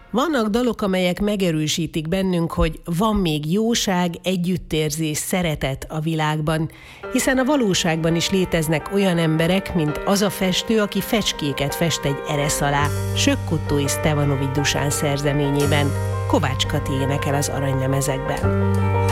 Vannak dalok, amelyek megerősítik bennünk, hogy van még jóság, együttérzés, szeretet a világban, hiszen a valóságban is léteznek olyan emberek, mint az a festő, aki fecskéket fest egy eresz alá, Sökkottói Stevanovics Dusán szerzeményében. Kovács Kati énekel az aranylemezekben.